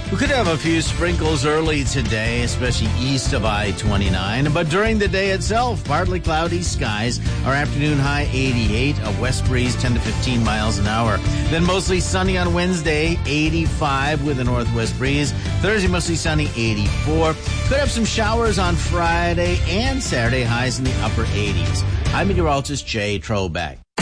We could have a few sprinkles early today, especially east of I-29. But during the day itself, partly cloudy skies. Our afternoon high 88, a west breeze 10 to 15 miles an hour. Then mostly sunny on Wednesday, 85 with a northwest breeze. Thursday, mostly sunny, 84. Could have some showers on Friday and Saturday, highs in the upper 80s. I'm meteorologist Jay Trobeck.